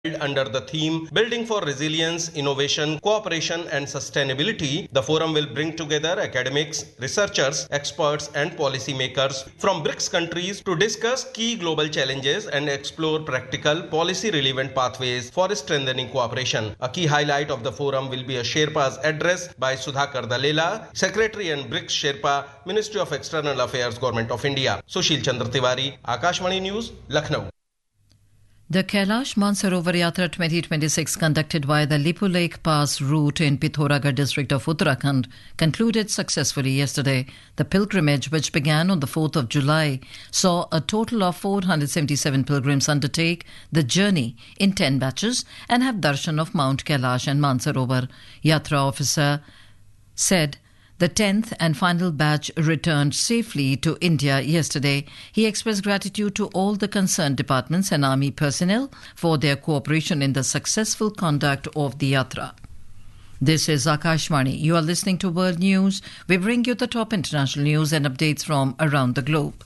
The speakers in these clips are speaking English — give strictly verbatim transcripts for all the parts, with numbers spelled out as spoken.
Under the theme Building for Resilience, Innovation, Cooperation and Sustainability, the forum will bring together academics, researchers, experts and policymakers from BRICS countries to discuss key global challenges and explore practical, policy-relevant pathways for strengthening cooperation. A key highlight of the forum will be a Sherpa's address by Sudhakar Dalela, Secretary and BRICS Sherpa, Ministry of External Affairs, Government of India. Sushil Chandra Tiwari, Akashvani News, Lucknow. The Kailash Mansarovar Yatra twenty twenty-six, conducted via the Lipu Lake Pass route in Pithoragarh district of Uttarakhand, concluded successfully yesterday. The pilgrimage, which began on the fourth of July, saw a total of four hundred seventy-seven pilgrims undertake the journey in ten batches and have darshan of Mount Kailash and Mansarovar. Yatra officer said the tenth and final batch returned safely to India yesterday. He expressed gratitude to all the concerned departments and army personnel for their cooperation in the successful conduct of the Yatra. This is Akashvani. You are listening to World News. We bring you the top international news and updates from around the globe.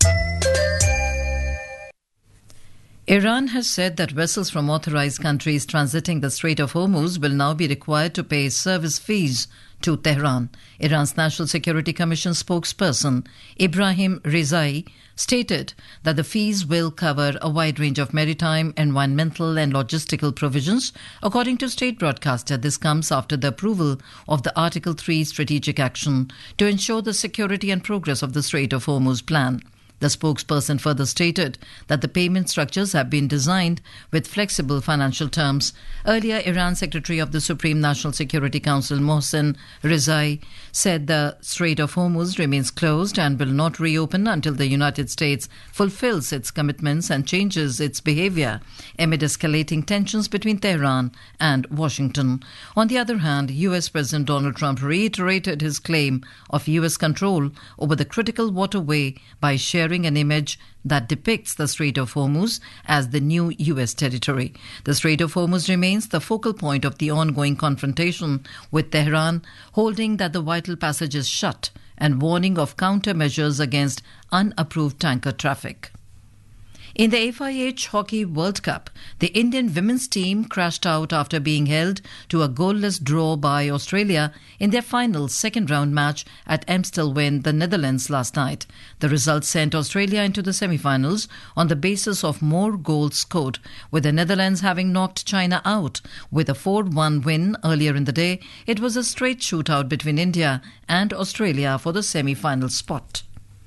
Iran has said that vessels from authorized countries transiting the Strait of Hormuz will now be required to pay service fees to Tehran. Iran's National Security Commission spokesperson Ibrahim Rizai stated that the fees will cover a wide range of maritime, environmental and logistical provisions. According to state broadcaster, this comes after the approval of the Article three strategic action to ensure the security and progress of the Strait of Hormuz plan. The spokesperson further stated that the payment structures have been designed with flexible financial terms. Earlier, Iran Secretary of the Supreme National Security Council Mohsen Rizai said the Strait of Hormuz remains closed and will not reopen until the United States fulfills its commitments and changes its behavior amid escalating tensions between Tehran and Washington. On the other hand, U S President Donald Trump reiterated his claim of U S control over the critical waterway by sharing an image that depicts the Strait of Hormuz as the new U S territory. The Strait of Hormuz remains the focal point of the ongoing confrontation, with Tehran holding that the vital passage is shut and warning of countermeasures against unapproved tanker traffic. In the F I H Hockey World Cup, the Indian women's team crashed out after being held to a goalless draw by Australia in their final second-round match at Amstelveen, the Netherlands, last night. The result sent Australia into the semi-finals on the basis of more goals scored, with the Netherlands having knocked China out with a four one win earlier in the day. It was a straight shootout between India and Australia for the semi-final spot.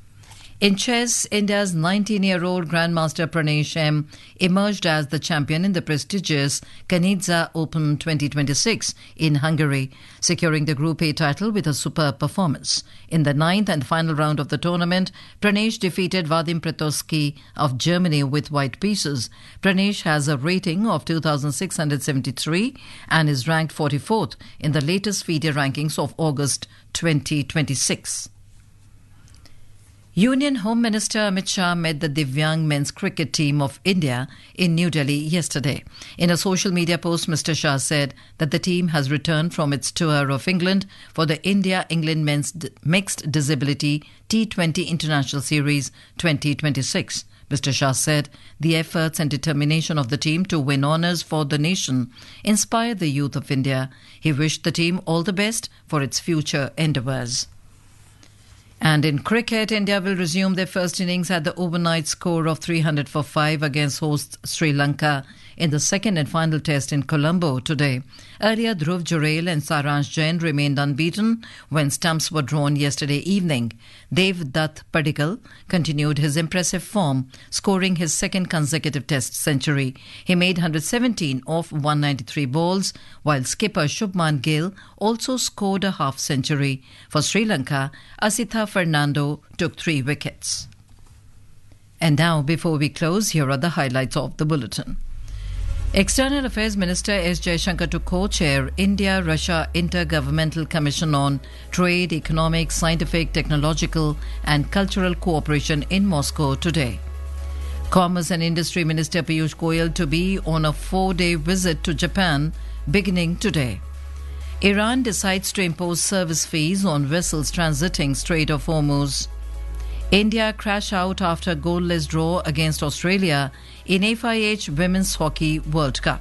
In chess, India's nineteen-year-old Grandmaster Pranesh M emerged as the champion in the prestigious Kanidze Open twenty twenty-six in Hungary, securing the Group A title with a superb performance. In the ninth and final round of the tournament, Pranesh defeated Vadim Pretoski of Germany with white pieces. Pranesh has a rating of two thousand six hundred seventy-three and is ranked forty-fourth in the latest FIDE rankings of August twenty twenty-six. Union Home Minister Amit Shah met the Divyang men's cricket team of India in New Delhi yesterday. In a social media post, Mister Shah said that the team has returned from its tour of England for the India-England Men's D- Mixed Disability T twenty International Series twenty twenty-six. Mister Shah said the efforts and determination of the team to win honours for the nation inspired the youth of India. He wished the team all the best for its future endeavours. And in cricket, India will resume their first innings at the overnight score of three hundred for five against host Sri Lanka in the second and final test in Colombo today. Earlier, Dhruv Jurel and Saransh Jain remained unbeaten when stumps were drawn yesterday evening. Dev Dutt Padikkal continued his impressive form, scoring his second consecutive test century. He made one hundred seventeen off one hundred ninety-three balls, while skipper Shubman Gill also scored a half century. For Sri Lanka, Asitha Fernando took three wickets. And now, before we close, here are the highlights of the bulletin. External Affairs Minister S. Jaishankar to co-chair India-Russia Intergovernmental Commission on Trade, Economic, Scientific, Technological and Cultural Cooperation in Moscow today. Commerce and Industry Minister Piyush Goyal to be on a four-day visit to Japan beginning today. Iran decides to impose service fees on vessels transiting Strait of Hormuz. India crash out after goalless draw against Australia in F I H Women's Hockey World Cup.